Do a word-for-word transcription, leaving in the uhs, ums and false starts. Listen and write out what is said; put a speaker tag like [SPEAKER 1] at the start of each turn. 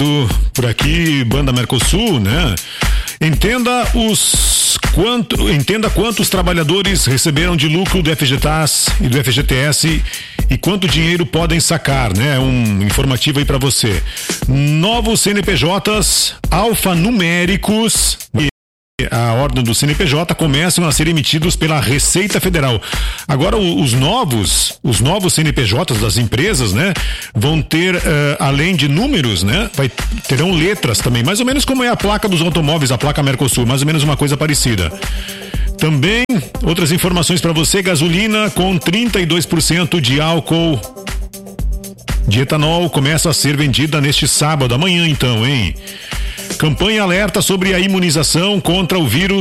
[SPEAKER 1] por aqui, Banda Mercosul, né? Entenda os quanto, entenda quantos trabalhadores receberam de lucro do F G T A S e do F G T S e quanto dinheiro podem sacar, né? Um informativo aí para você. Novos C N P Js alfanuméricos e a ordem do C N P J começam a ser emitidos pela Receita Federal. Agora os novos, os novos C N P Js das empresas, né, vão ter, uh, além de números, né, vai, terão letras também, mais ou menos como é a placa dos automóveis, a placa Mercosul, mais ou menos uma coisa parecida. Também outras informações para você: gasolina com trinta e dois por cento de álcool de etanol começa a ser vendida neste sábado, amanhã então, hein? Campanha alerta sobre a imunização contra o vírus